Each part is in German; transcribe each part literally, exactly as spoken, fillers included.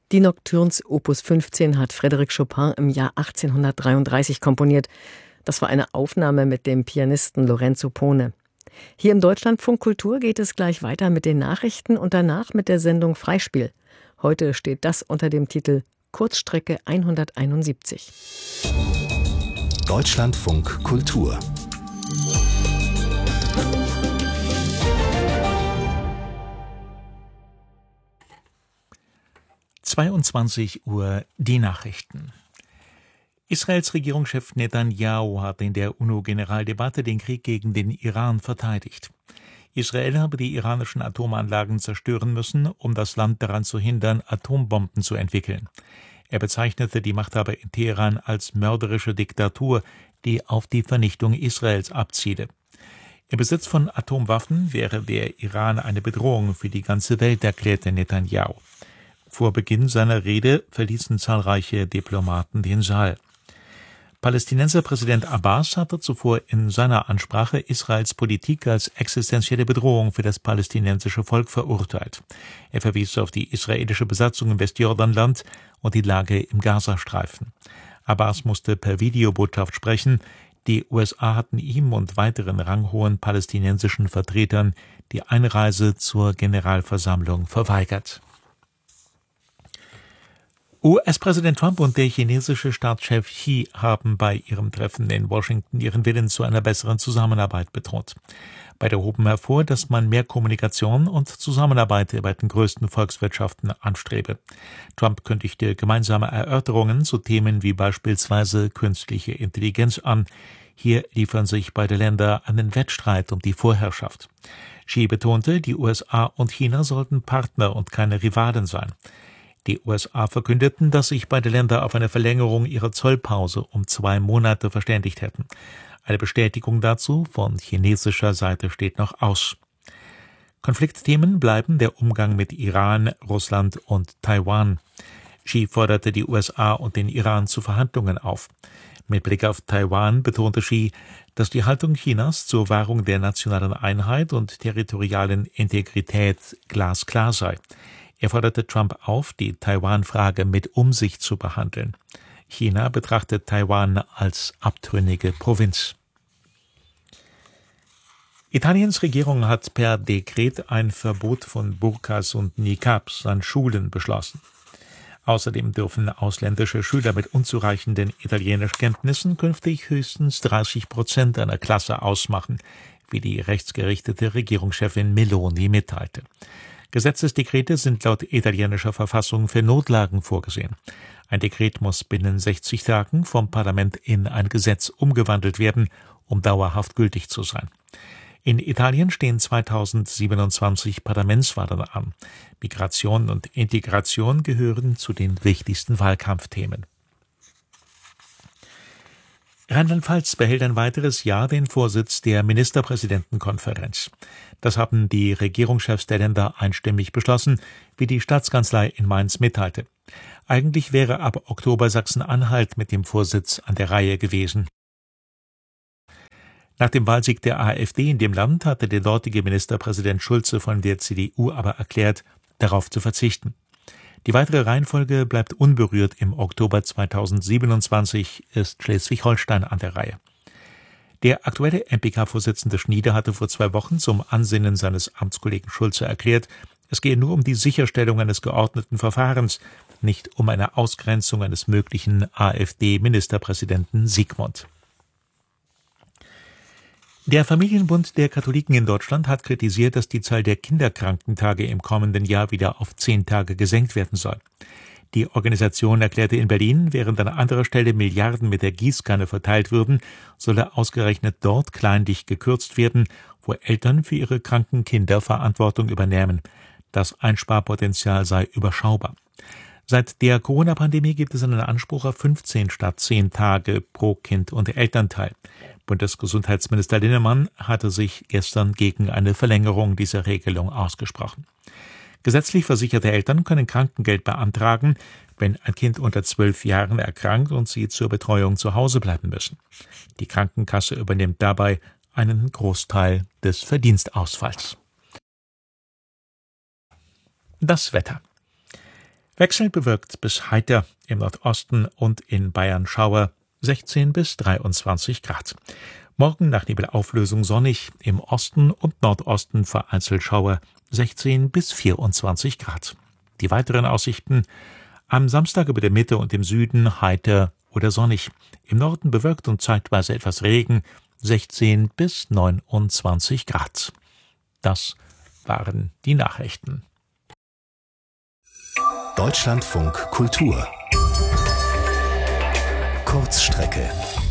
Die Nocturnes Opus fünfzehn hat Frédéric Chopin im Jahr achtzehnhundertdreiunddreißig komponiert. Das war eine Aufnahme mit dem Pianisten Lorenzo Pone. Hier im Deutschlandfunk Kultur geht es gleich weiter mit den Nachrichten und danach mit der Sendung Freispiel. Heute steht das unter dem Titel Kurzstrecke hunderteinundsiebzig. Deutschlandfunk Kultur. zweiundzwanzig Uhr die Nachrichten. Israels Regierungschef Netanyahu hat in der UNO-Generaldebatte den Krieg gegen den Iran verteidigt. Israel habe die iranischen Atomanlagen zerstören müssen, um das Land daran zu hindern, Atombomben zu entwickeln. Er bezeichnete die Machthaber in Teheran als mörderische Diktatur, die auf die Vernichtung Israels abziele. Im Besitz von Atomwaffen wäre der Iran eine Bedrohung für die ganze Welt, erklärte Netanyahu. Vor Beginn seiner Rede verließen zahlreiche Diplomaten den Saal. Palästinenser Präsident Abbas hatte zuvor in seiner Ansprache Israels Politik als existenzielle Bedrohung für das palästinensische Volk verurteilt. Er verwies auf die israelische Besatzung im Westjordanland und die Lage im Gazastreifen. Abbas musste per Videobotschaft sprechen. Die U S A hatten ihm und weiteren ranghohen palästinensischen Vertretern die Einreise zur Generalversammlung verweigert. U S-Präsident Trump und der chinesische Staatschef Xi haben bei ihrem Treffen in Washington ihren Willen zu einer besseren Zusammenarbeit betont. Beide hoben hervor, dass man mehr Kommunikation und Zusammenarbeit bei den größten Volkswirtschaften anstrebe. Trump kündigte gemeinsame Erörterungen zu Themen wie beispielsweise künstliche Intelligenz an. Hier liefern sich beide Länder einen Wettstreit um die Vorherrschaft. Xi betonte, die U S A und China sollten Partner und keine Rivalen sein. Die U S A verkündeten, dass sich beide Länder auf eine Verlängerung ihrer Zollpause um zwei Monate verständigt hätten. Eine Bestätigung dazu von chinesischer Seite steht noch aus. Konfliktthemen bleiben der Umgang mit Iran, Russland und Taiwan. Xi forderte die U S A und den Iran zu Verhandlungen auf. Mit Blick auf Taiwan betonte Xi, dass die Haltung Chinas zur Wahrung der nationalen Einheit und territorialen Integrität glasklar sei. Er forderte Trump auf, die Taiwan-Frage mit Umsicht zu behandeln. China betrachtet Taiwan als abtrünnige Provinz. Italiens Regierung hat per Dekret ein Verbot von Burkas und Niqabs an Schulen beschlossen. Außerdem dürfen ausländische Schüler mit unzureichenden Italienischkenntnissen künftig höchstens dreißig Prozent einer Klasse ausmachen, wie die rechtsgerichtete Regierungschefin Meloni mitteilte. Gesetzesdekrete sind laut italienischer Verfassung für Notlagen vorgesehen. Ein Dekret muss binnen sechzig Tagen vom Parlament in ein Gesetz umgewandelt werden, um dauerhaft gültig zu sein. In Italien stehen zweitausendsiebenundzwanzig Parlamentswahlen an. Migration und Integration gehören zu den wichtigsten Wahlkampfthemen. Rheinland-Pfalz behält ein weiteres Jahr den Vorsitz der Ministerpräsidentenkonferenz. Das haben die Regierungschefs der Länder einstimmig beschlossen, wie die Staatskanzlei in Mainz mitteilte. Eigentlich wäre ab Oktober Sachsen-Anhalt mit dem Vorsitz an der Reihe gewesen. Nach dem Wahlsieg der AfD in dem Land hatte der dortige Ministerpräsident Schulze von der C D U aber erklärt, darauf zu verzichten. Die weitere Reihenfolge bleibt unberührt. Im Oktober zweitausendsiebenundzwanzig ist Schleswig-Holstein an der Reihe. Der aktuelle M P K-Vorsitzende Schnieder hatte vor zwei Wochen zum Ansinnen seines Amtskollegen Schulze erklärt, es gehe nur um die Sicherstellung eines geordneten Verfahrens, nicht um eine Ausgrenzung eines möglichen AfD-Ministerpräsidenten Sigmund. Der Familienbund der Katholiken in Deutschland hat kritisiert, dass die Zahl der Kinderkrankentage im kommenden Jahr wieder auf zehn Tage gesenkt werden soll. Die Organisation erklärte in Berlin, während an anderer Stelle Milliarden mit der Gießkanne verteilt würden, solle ausgerechnet dort kleinlich gekürzt werden, wo Eltern für ihre kranken Kinder Verantwortung übernehmen. Das Einsparpotenzial sei überschaubar. Seit der Corona-Pandemie gibt es einen Anspruch auf fünfzehn statt zehn Tage pro Kind und Elternteil. Bundesgesundheitsminister Linnemann hatte sich gestern gegen eine Verlängerung dieser Regelung ausgesprochen. Gesetzlich versicherte Eltern können Krankengeld beantragen, wenn ein Kind unter zwölf Jahren erkrankt und sie zur Betreuung zu Hause bleiben müssen. Die Krankenkasse übernimmt dabei einen Großteil des Verdienstausfalls. Das Wetter. Wechselnd bewölkt bis heiter, im Nordosten und in Bayern Schauer, sechzehn bis dreiundzwanzig Grad. Morgen nach Nebelauflösung sonnig, im Osten und Nordosten vereinzelt Schauer, sechzehn bis vierundzwanzig Grad. Die weiteren Aussichten: am Samstag über der Mitte und im Süden heiter oder sonnig, im Norden bewölkt und zeitweise etwas Regen, sechzehn bis neunundzwanzig Grad. Das waren die Nachrichten. Deutschlandfunk Kultur Kurzstrecke.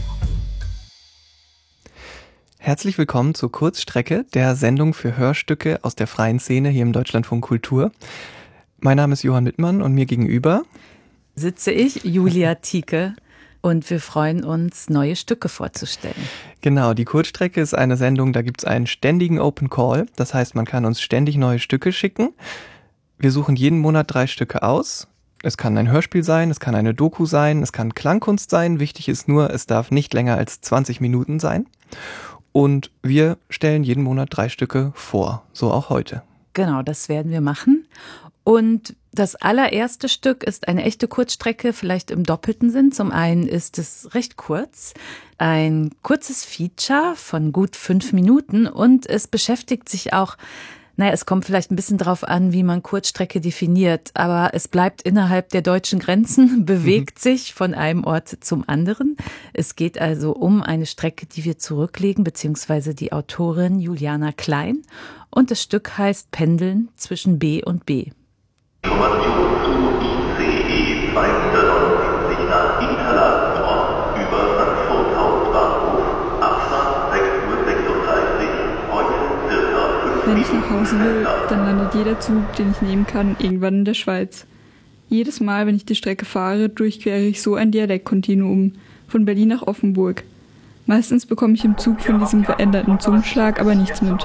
Herzlich willkommen zur Kurzstrecke, der Sendung für Hörstücke aus der freien Szene hier im Deutschlandfunk Kultur. Mein Name ist Johann Mittmann und mir gegenüber sitze ich, Julia Thieke, und wir freuen uns, neue Stücke vorzustellen. Genau, die Kurzstrecke ist eine Sendung, da gibt es einen ständigen Open Call. Das heißt, man kann uns ständig neue Stücke schicken. Wir suchen jeden Monat drei Stücke aus. Es kann ein Hörspiel sein, es kann eine Doku sein, es kann Klangkunst sein. Wichtig ist nur, es darf nicht länger als zwanzig Minuten sein. Und wir stellen jeden Monat drei Stücke vor, so auch heute. Genau, das werden wir machen. Und das allererste Stück ist eine echte Kurzstrecke, vielleicht im doppelten Sinn. Zum einen ist es recht kurz, ein kurzes Feature von gut fünf Minuten und es beschäftigt sich auch, naja, es kommt vielleicht ein bisschen drauf an, wie man Kurzstrecke definiert, aber es bleibt innerhalb der deutschen Grenzen, bewegt mhm. sich von einem Ort zum anderen. Es geht also um eine Strecke, die wir zurücklegen, beziehungsweise die Autorin Juliana Klein. Und das Stück heißt Pendeln zwischen B und B. Information zu I C E zweihundertneunundsiebzig nach Interlaken über Frankfurt Hauptbahnhof, Abfahrt sechs Uhr sechsunddreißig, heute circa fünf Wenn ich nach Hause will, dann landet jeder Zug, den ich nehmen kann, irgendwann in der Schweiz. Jedes Mal, wenn ich die Strecke fahre, durchquere ich so ein Dialektkontinuum, von Berlin nach Offenburg. Meistens bekomme ich im Zug von diesem veränderten Zungenschlag aber nichts mit.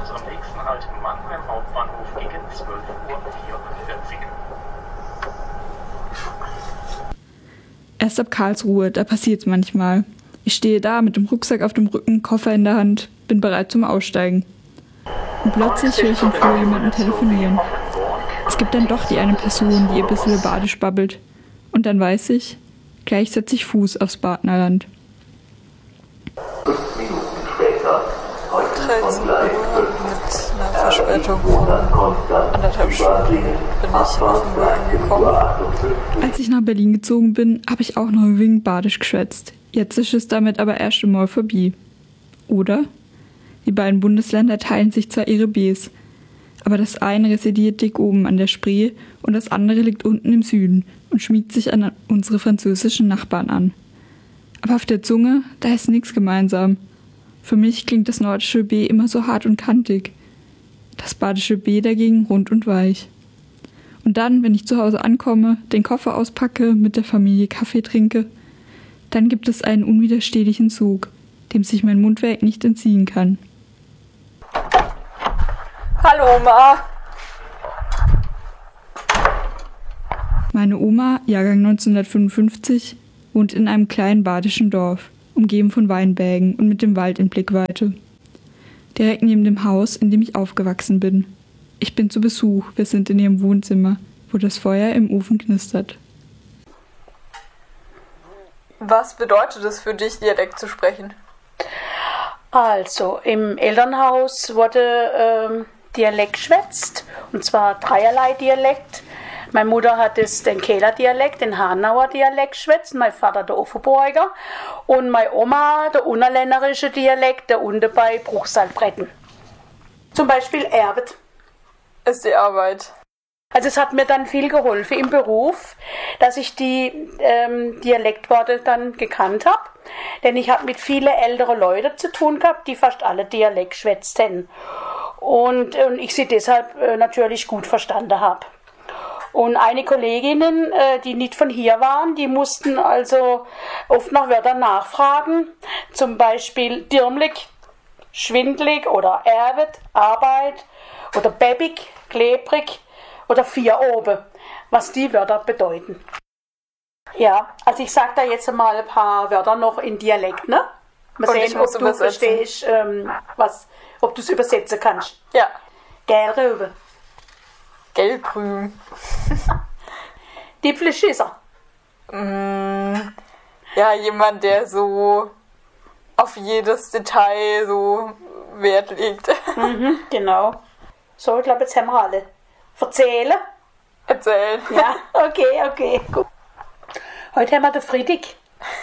Erst ab Karlsruhe, da passiert's manchmal. Ich stehe da mit dem Rucksack auf dem Rücken, Koffer in der Hand, bin bereit zum Aussteigen. Und plötzlich höre ich im Flur jemanden telefonieren. Es gibt dann doch die eine Person, die ihr bisschen badisch babbelt. Und dann weiß ich, gleich setze ich Fuß aufs Badnerland. Fünf Minuten später, heute dreizehn Uhr mit einer Verspätung von anderthalb Stunden bin ich offenbar angekommen. Als ich nach Berlin gezogen bin, habe ich auch noch wegen badisch geschwätzt. Jetzt ist es damit aber erst einmal vorbei. Oder? Die beiden Bundesländer teilen sich zwar ihre Bs, aber das eine residiert dick oben an der Spree und das andere liegt unten im Süden und schmiegt sich an unsere französischen Nachbarn an. Aber auf der Zunge, da ist nichts gemeinsam. Für mich klingt das nordische B immer so hart und kantig. Das badische B dagegen rund und weich. Und dann, wenn ich zu Hause ankomme, den Koffer auspacke, mit der Familie Kaffee trinke, dann gibt es einen unwiderstehlichen Zug, dem sich mein Mundwerk nicht entziehen kann. Hallo Oma! Meine Oma, Jahrgang neunzehnhundertfünfundfünfzig, wohnt in einem kleinen badischen Dorf, umgeben von Weinbergen und mit dem Wald in Blickweite. Direkt neben dem Haus, in dem ich aufgewachsen bin. Ich bin zu Besuch, wir sind in ihrem Wohnzimmer, wo das Feuer im Ofen knistert. Was bedeutet es für dich, Dialekt zu sprechen? Also, im Elternhaus wurde ähm, Dialekt geschwätzt, und zwar dreierlei Dialekt. Meine Mutter hat das, den Kehler Dialekt, den Hanauer Dialekt geschwätzt, mein Vater der Offenburger und meine Oma der unterländerische Dialekt, der unten bei Bruchsalbretten. Zum Beispiel Erwet. Ist die Arbeit. Also es hat mir dann viel geholfen im Beruf, dass ich die ähm, Dialektworte dann gekannt habe. Denn ich habe mit vielen älteren Leuten zu tun gehabt, die fast alle Dialekt schwätzten. Und, und ich sie deshalb äh, natürlich gut verstanden habe. Und eine Kolleginnen, äh, die nicht von hier waren, die mussten also oft nach Wörtern nachfragen. Zum Beispiel dirmlig, schwindlig oder erwet, Arbeit oder bäbig, klebrig oder vier oben, was die Wörter bedeuten. Ja, also ich sage da jetzt mal ein paar Wörter noch in Dialekt, ne? Mal Und sehen, ob du verstehst, ähm, was, ob du es übersetzen kannst. Ja. Gelröbe. Gelbgrün. Tiefenschisser? Mm, ja, jemand, der so auf jedes Detail so Wert legt. Mhm, genau. So, ich glaube, jetzt haben wir alle. Erzählen? Erzählen. Ja, okay, okay, gut. Heute haben wir den Friedrich.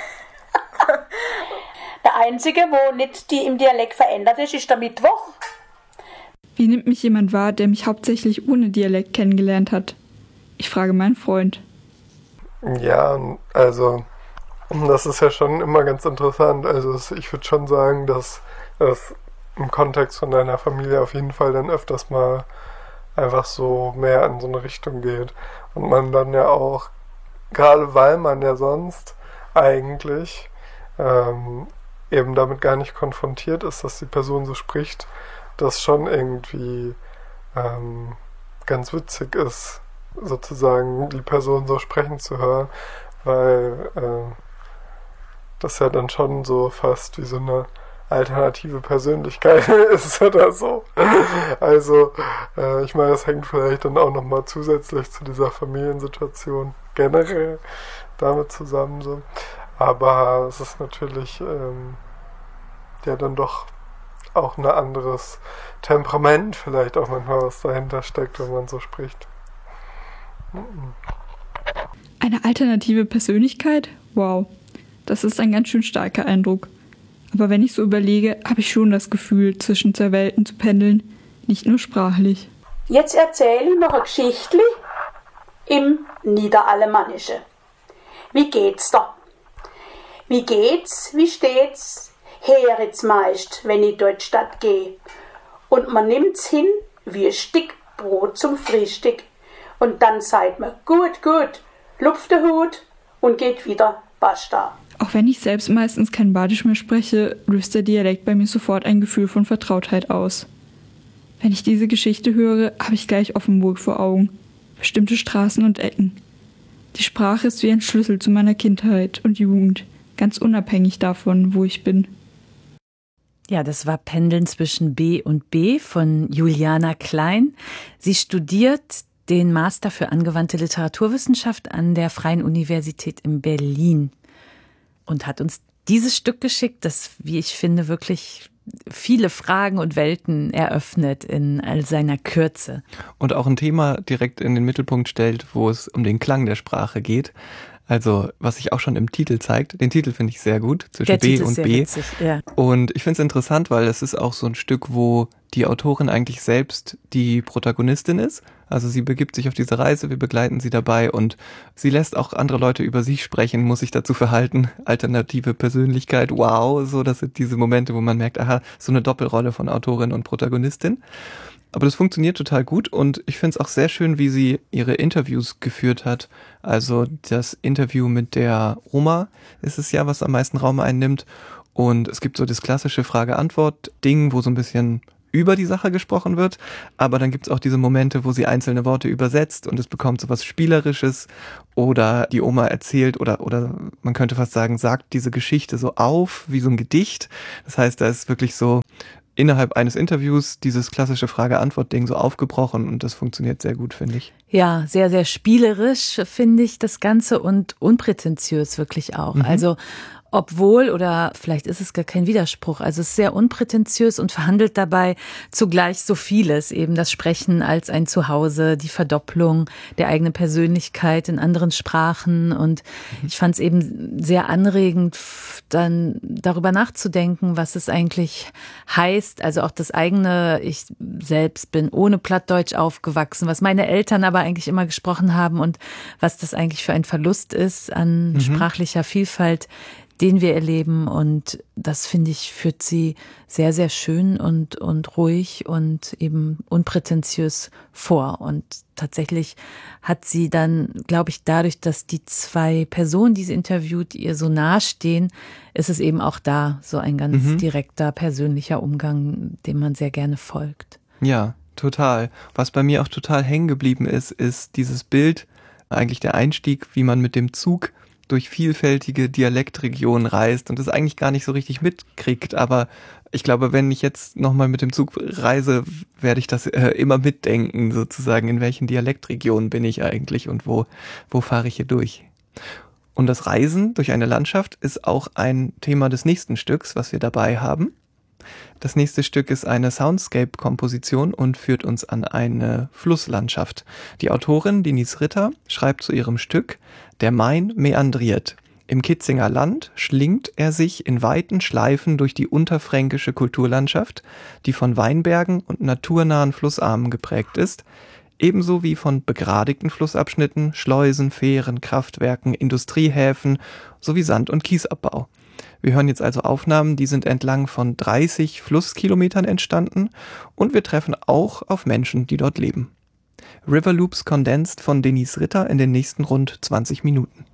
Der Einzige, wo nicht die im Dialekt verändert ist, ist der Mittwoch. Wie nimmt mich jemand wahr, der mich hauptsächlich ohne Dialekt kennengelernt hat? Ich frage meinen Freund. Ja, also das ist ja schon immer ganz interessant. Also ich würde schon sagen, dass das im Kontext von deiner Familie auf jeden Fall dann öfters mal einfach so mehr in so eine Richtung geht. Und man dann ja auch, gerade weil man ja sonst eigentlich ähm, eben damit gar nicht konfrontiert ist, dass die Person so spricht, das schon irgendwie ähm, ganz witzig ist, sozusagen die Person so sprechen zu hören, weil äh, das ja dann schon so fast wie so eine alternative Persönlichkeit ist oder so. Also, äh, ich meine, das hängt vielleicht dann auch nochmal zusätzlich zu dieser Familiensituation generell damit zusammen so. Aber es ist natürlich ähm, ja dann doch auch ein anderes Temperament vielleicht auch manchmal, was dahinter steckt, wenn man so spricht. Eine alternative Persönlichkeit? Wow, das ist ein ganz schön starker Eindruck. Aber wenn ich so überlege, habe ich schon das Gefühl, zwischen zwei Welten zu pendeln, nicht nur sprachlich. Jetzt erzähle ich noch eine Geschichte im Niederalemannischen. Wie geht's da? Wie geht's? Wie steht's? Her jetzt meist, wenn ich durch die Stadt gehe. Und man nimmt's hin wie ein Stück Brot zum Frühstück. Und dann sagt man, gut, gut, lupft der Hut und geht wieder, basta. Auch wenn ich selbst meistens kein Badisch mehr spreche, löst der Dialekt bei mir sofort ein Gefühl von Vertrautheit aus. Wenn ich diese Geschichte höre, habe ich gleich Offenburg vor Augen. Bestimmte Straßen und Ecken. Die Sprache ist wie ein Schlüssel zu meiner Kindheit und Jugend, ganz unabhängig davon, wo ich bin. Ja, das war Pendeln zwischen B und B von Juliana Klein. Sie studiert den Master für angewandte Literaturwissenschaft an der Freien Universität in Berlin und hat uns dieses Stück geschickt, das, wie ich finde, wirklich viele Fragen und Welten eröffnet in all seiner Kürze. Und auch ein Thema direkt in den Mittelpunkt stellt, wo es um den Klang der Sprache geht. Also, was sich auch schon im Titel zeigt. Den Titel finde ich sehr gut, zwischen der B Titel und ist sehr B. witzig, ja. Und ich finde es interessant, weil es ist auch so ein Stück, wo die Autorin eigentlich selbst die Protagonistin ist. Also sie begibt sich auf diese Reise, wir begleiten sie dabei und sie lässt auch andere Leute über sich sprechen, muss sich dazu verhalten. Alternative Persönlichkeit, wow, so, das sind diese Momente, wo man merkt, aha, so eine Doppelrolle von Autorin und Protagonistin. Aber das funktioniert total gut und ich finde es auch sehr schön, wie sie ihre Interviews geführt hat. Also das Interview mit der Oma ist es ja, was am meisten Raum einnimmt. Und es gibt so das klassische Frage-Antwort-Ding, wo so ein bisschen über die Sache gesprochen wird, aber dann gibt's auch diese Momente, wo sie einzelne Worte übersetzt und es bekommt so was Spielerisches oder die Oma erzählt oder oder man könnte fast sagen, sagt diese Geschichte so auf, wie so ein Gedicht. Das heißt, da ist wirklich so innerhalb eines Interviews dieses klassische Frage-Antwort-Ding so aufgebrochen und das funktioniert sehr gut, finde ich. Ja, sehr, sehr spielerisch finde ich das Ganze und unprätentiös wirklich auch. Mhm. Also obwohl, oder vielleicht ist es gar kein Widerspruch, also es ist sehr unprätentiös und verhandelt dabei zugleich so vieles, eben das Sprechen als ein Zuhause, die Verdopplung der eigenen Persönlichkeit in anderen Sprachen und mhm. ich fand es eben sehr anregend, dann darüber nachzudenken, was es eigentlich heißt, also auch das eigene, ich selbst bin ohne Plattdeutsch aufgewachsen, was meine Eltern aber eigentlich immer gesprochen haben und was das eigentlich für ein Verlust ist an mhm. sprachlicher Vielfalt, den wir erleben und das, finde ich, führt sie sehr, sehr schön und, und ruhig und eben unprätentiös vor und tatsächlich hat sie dann, glaube ich, dadurch, dass die zwei Personen, die sie interviewt, ihr so nahe stehen, ist es eben auch da so ein ganz mhm. direkter, persönlicher Umgang, dem man sehr gerne folgt. Ja, total. Was bei mir auch total hängen geblieben ist, ist dieses Bild, eigentlich der Einstieg, wie man mit dem Zug durch vielfältige Dialektregionen reist und das eigentlich gar nicht so richtig mitkriegt, aber Ich glaube, wenn ich jetzt nochmal mit dem Zug reise, werde ich das äh, immer mitdenken, sozusagen, in welchen Dialektregionen bin ich eigentlich und wo, wo fahre ich hier durch. Und das Reisen durch eine Landschaft ist auch ein Thema des nächsten Stücks, was wir dabei haben. Das nächste Stück ist eine Soundscape-Komposition und führt uns an eine Flusslandschaft. Die Autorin Denise Ritter schreibt zu ihrem Stück: Der Main meandriert. Im Kitzinger Land schlingt er sich in weiten Schleifen durch die unterfränkische Kulturlandschaft, die von Weinbergen und naturnahen Flussarmen geprägt ist, ebenso wie von begradigten Flussabschnitten, Schleusen, Fähren, Kraftwerken, Industriehäfen sowie Sand- und Kiesabbau. Wir hören jetzt also Aufnahmen, die sind entlang von dreißig Flusskilometern entstanden, und wir treffen auch auf Menschen, die dort leben. River Loops Condensed von Denise Ritter in den nächsten rund zwanzig Minuten.